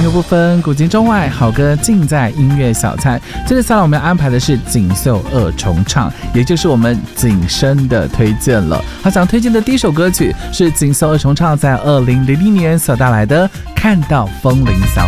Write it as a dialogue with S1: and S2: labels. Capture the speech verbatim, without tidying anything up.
S1: 路不分，古今中外，好歌尽在音乐小菜。这个赛我们要安排的是锦绣二重唱，也就是我们锦生的推荐了。他想推荐的第一首歌曲是锦绣二重唱在二零零零年所带来的《看到风铃小